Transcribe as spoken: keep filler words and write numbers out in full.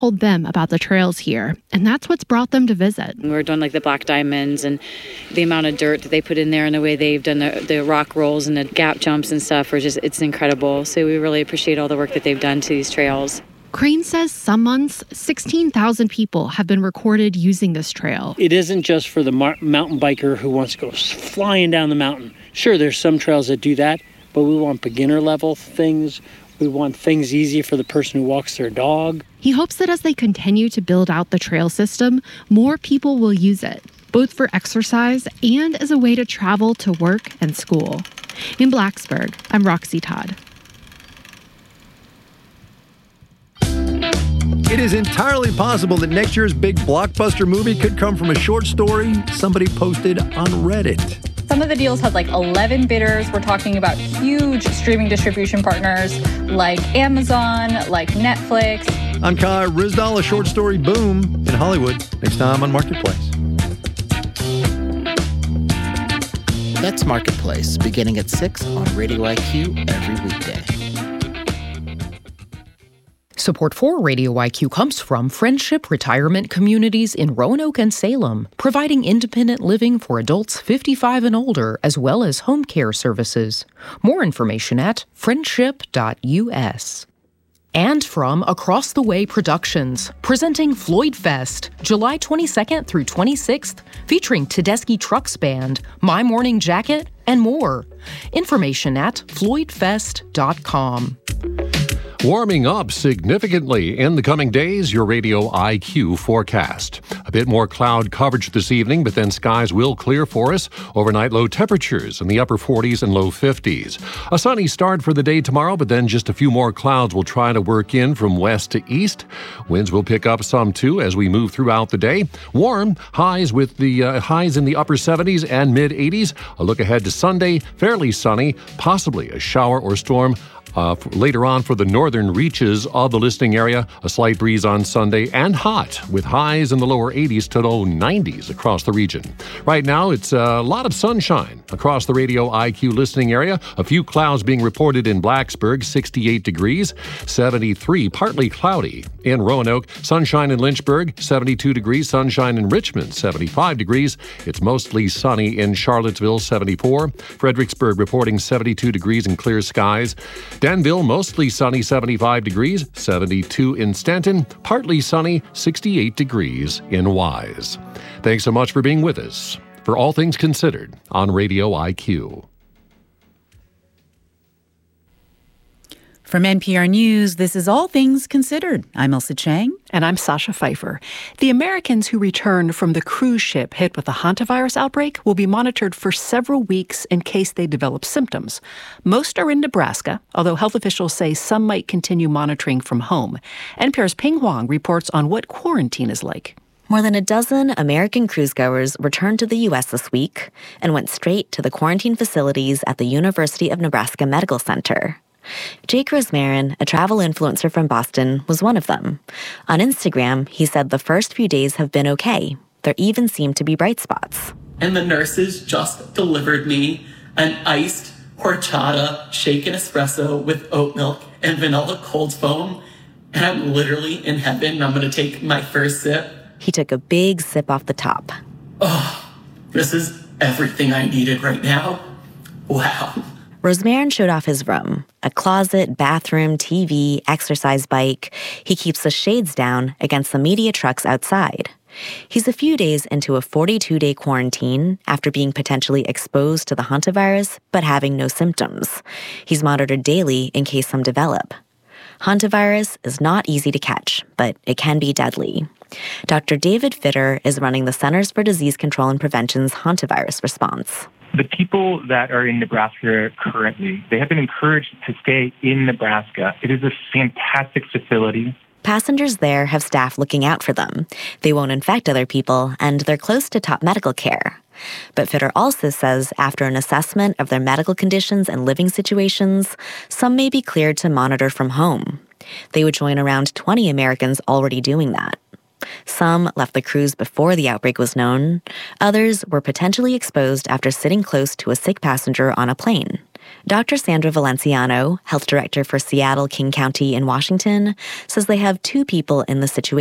told them about the trails here, and that's what's brought them to visit. We're doing like the black diamonds and the amount of dirt that they put in there and the way they've done the, the rock rolls and the gap jumps and stuff are just, it's incredible. So we really appreciate all the work that they've done to these trails. Crane says some months, sixteen thousand people have been recorded using this trail. It isn't just for the mar- mountain biker who wants to go flying down the mountain. Sure, there's some trails that do that, but we want beginner level things. We want things easy for the person who walks their dog. He hopes that as they continue to build out the trail system, more people will use it, both for exercise and as a way to travel to work and school. In Blacksburg, I'm Roxy Todd. It is entirely possible that next year's big blockbuster movie could come from a short story somebody posted on Reddit. Some of the deals had like eleven bidders. We're talking about huge streaming distribution partners like Amazon, like Netflix. I'm Kai Rizdal, a short story boom in Hollywood. Next time on Marketplace. That's Marketplace, beginning at six on Radio I Q every weekday. Support for Radio I Q comes from Friendship Retirement Communities in Roanoke and Salem, providing independent living for adults fifty-five and older, as well as home care services. More information at friendship dot U S. And from Across the Way Productions, presenting Floyd Fest, July twenty-second through twenty-sixth, featuring Tedeschi Trucks Band, My Morning Jacket, and more. Information at floyd fest dot com. Warming up significantly in the coming days, your Radio I Q forecast. A bit more cloud coverage this evening, but then skies will clear for us. Overnight low temperatures in the upper forties and low fifties. A sunny start for the day tomorrow, but then just a few more clouds will try to work in from west to east. Winds will pick up some too as we move throughout the day. Warm highs with the uh, highs in the upper seventies and mid eighties. A look ahead to Sunday, fairly sunny, possibly a shower or storm Uh, later on for the northern reaches of the listing area. A slight breeze on Sunday and hot with highs in the lower eighties to low nineties across the region. Right now, it's a lot of sunshine across the Radio I Q listening area. A few clouds being reported in Blacksburg, sixty-eight degrees, seventy-three, partly cloudy in Roanoke. Sunshine in Lynchburg, seventy-two degrees. Sunshine in Richmond, seventy-five degrees. It's mostly sunny in Charlottesville, seventy-four. Fredericksburg reporting seventy-two degrees and clear skies. Danville, mostly sunny, seventy-five degrees, seventy-two in Stanton, partly sunny, sixty-eight degrees in Wise. Thanks so much for being with us for All Things Considered on Radio I Q. From N P R News, this is All Things Considered. I'm Elsa Chang. And I'm Sasha Pfeiffer. The Americans who returned from the cruise ship hit with the hantavirus outbreak will be monitored for several weeks in case they develop symptoms. Most are in Nebraska, although health officials say some might continue monitoring from home. N P R's Ping Huang reports on what quarantine is like. More than a dozen American cruisegoers returned to the U S this week and went straight to the quarantine facilities at the University of Nebraska Medical Center. Jake Rosmarin, a travel influencer from Boston, was one of them. On Instagram, he said the first few days have been okay. There even seemed to be bright spots. And the nurses just delivered me an iced horchata shaken espresso with oat milk and vanilla cold foam. And I'm literally in heaven. I'm going to take my first sip. He took a big sip off the top. Oh, this is everything I needed right now. Wow. Rosmarin showed off his room, a closet, bathroom, T V, exercise bike. He keeps the shades down against the media trucks outside. He's a few days into a forty-two-day quarantine after being potentially exposed to the hantavirus, but having no symptoms. He's monitored daily in case some develop. Hantavirus is not easy to catch, but it can be deadly. Doctor David Fitter is running the Centers for Disease Control and Prevention's hantavirus response. The people that are in Nebraska currently, they have been encouraged to stay in Nebraska. It is a fantastic facility. Passengers there have staff looking out for them. They won't infect other people, and they're close to top medical care. But Fitter also says after an assessment of their medical conditions and living situations, some may be cleared to monitor from home. They would join around twenty Americans already doing that. Some left the cruise before the outbreak was known. Others were potentially exposed after sitting close to a sick passenger on a plane. Doctor Sandra Valenciano, health director for Seattle, King County in Washington, says they have two people in the situation